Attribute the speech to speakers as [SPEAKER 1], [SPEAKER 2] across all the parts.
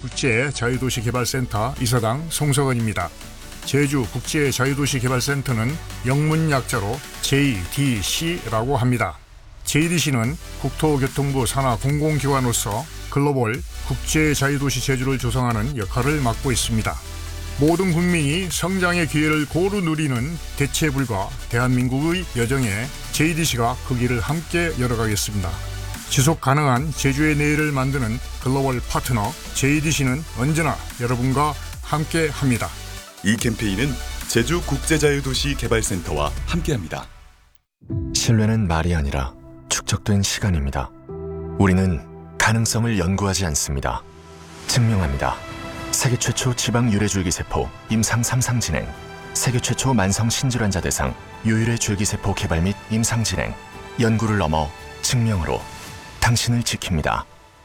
[SPEAKER 1] 제주국제자유도시개발센터 이사장 송석원입니다. 제주국제자유도시개발센터는 영문 약자로 JDC라고 합니다. JDC는 국토교통부 산하 공공기관으로서 글로벌 국제자유도시 제주를 조성하는 역할을 맡고 있습니다. 모든 국민이 성장의 기회를 고루 누리는 대체불가 대한민국의 여정에 JDC가 그 길을 함께 열어가겠습니다. 지속 가능한 제주의 내일을 만드는 글로벌 파트너 JDC는 언제나 여러분과 함께합니다.
[SPEAKER 2] 이 캠페인은 제주국제자유도시개발센터와 함께합니다.
[SPEAKER 3] 신뢰는 말이 아니라 축적된 시간입니다. 우리는 가능성을 연구하지 않습니다. 증명합니다. 세계 최초 지방 유래줄기세포 임상 3상 진행, 세계 최초 만성 신질환자 대상 유일의 줄기세포 개발 및 임상 진행, 연구를 넘어 증명으로 당신을 지킵니다.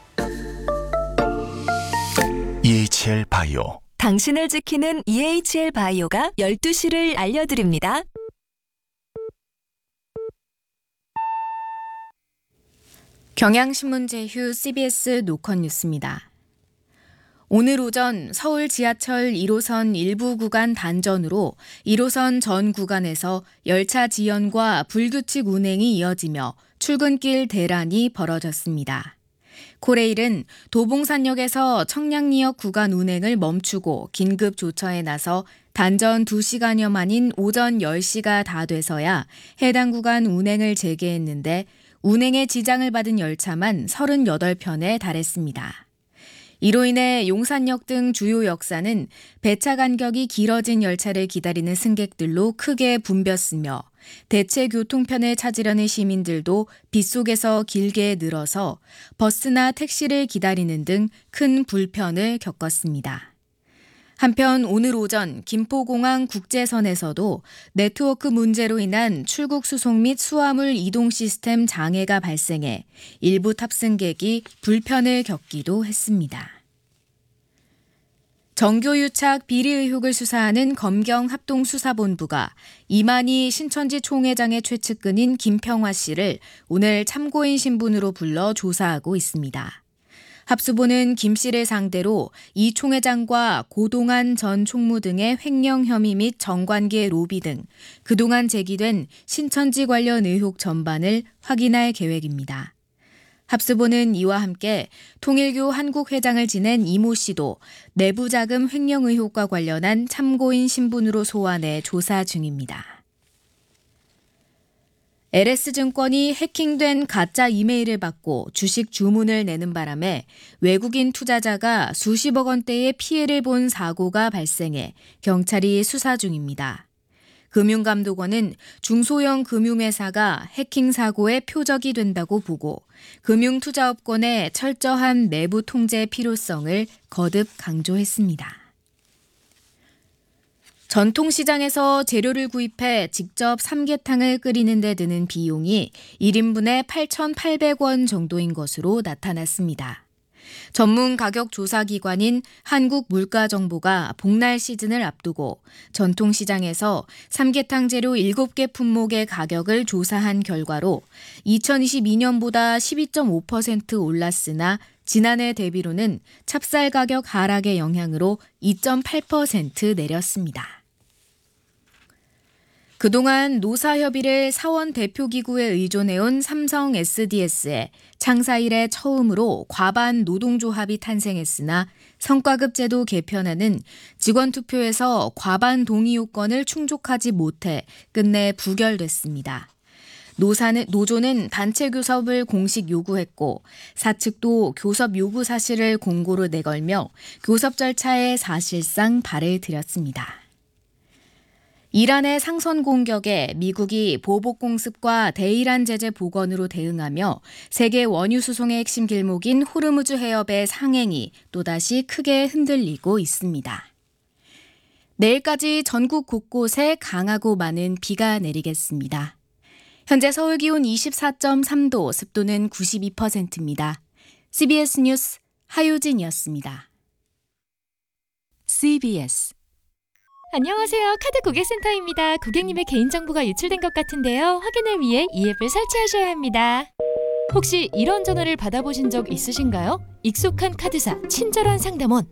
[SPEAKER 3] EHL 바이오.
[SPEAKER 4] 당신을 지키는 EHL 바이오가 12시를 알려드립니다.
[SPEAKER 5] 경향신문 제휴 CBS 노컷 뉴스입니다. 오늘 오전 서울 지하철 1호선 일부 구간 단전으로 1호선 전 구간에서 열차 지연과 불규칙 운행이 이어지며 출근길 대란이 벌어졌습니다. 코레일은 도봉산역에서 청량리역 구간 운행을 멈추고 긴급 조처에 나서 단전 2시간여 만인 오전 10시가 다 돼서야 해당 구간 운행을 재개했는데 운행에 지장을 받은 열차만 38편에 달했습니다. 이로 인해 용산역 등 주요 역사는 배차 간격이 길어진 열차를 기다리는 승객들로 크게 붐볐으며 대체 교통편을 찾으려는 시민들도 빗속에서 길게 늘어서 버스나 택시를 기다리는 등 큰 불편을 겪었습니다. 한편 오늘 오전 김포공항 국제선에서도 네트워크 문제로 인한 출국 수송 및 수화물 이동 시스템 장애가 발생해 일부 탑승객이 불편을 겪기도 했습니다. 정교유착 비리 의혹을 수사하는 검경합동수사본부가 이만희 신천지 총회장의 최측근인 김평화 씨를 오늘 참고인 신분으로 불러 조사하고 있습니다. 합수본은 김 씨를 상대로 이 총회장과 고동환 전 총무 등의 횡령 혐의 및 정관계 로비 등 그동안 제기된 신천지 관련 의혹 전반을 확인할 계획입니다. 합수본은 이와 함께 통일교 한국회장을 지낸 이모 씨도 내부자금 횡령 의혹과 관련한 참고인 신분으로 소환해 조사 중입니다. LS증권이 해킹된 가짜 이메일을 받고 주식 주문을 내는 바람에 외국인 투자자가 수십억 원대의 피해를 본 사고가 발생해 경찰이 수사 중입니다. 금융감독원은 중소형 금융회사가 해킹 사고의 표적이 된다고 보고 금융투자업권의 철저한 내부 통제 필요성을 거듭 강조했습니다. 전통시장에서 재료를 구입해 직접 삼계탕을 끓이는 데 드는 비용이 1인분에 8,800원 정도인 것으로 나타났습니다. 전문 가격 조사 기관인 한국물가정보가 복날 시즌을 앞두고 전통시장에서 삼계탕 재료 7개 품목의 가격을 조사한 결과로 2022년보다 12.5% 올랐으나 지난해 대비로는 찹쌀 가격 하락의 영향으로 2.8% 내렸습니다. 그동안 노사협의를 사원 대표기구에 의존해온 삼성 SDS에 창사 이래 처음으로 과반 노동조합이 탄생했으나 성과급 제도 개편안은 직원 투표에서 과반 동의 요건을 충족하지 못해 끝내 부결됐습니다. 노조는 단체 교섭을 공식 요구했고 사측도 교섭 요구 사실을 공고로 내걸며 교섭 절차에 사실상 발을 들였습니다. 이란의 상선 공격에 미국이 보복 공습과 대이란 제재 복원으로 대응하며 세계 원유 수송의 핵심 길목인 호르무즈 해협의 상행이 또다시 크게 흔들리고 있습니다. 내일까지 전국 곳곳에 강하고 많은 비가 내리겠습니다. 현재 서울 기온 24.3도, 습도는 92%입니다. CBS 뉴스 하유진이었습니다.
[SPEAKER 6] CBS 안녕하세요. 카드 고객센터입니다. 고객님의 개인정보가 유출된 것 같은데요. 확인을 위해 이 앱을 설치하셔야 합니다. 혹시 이런 전화를 받아보신 적 있으신가요? 익숙한 카드사, 친절한 상담원,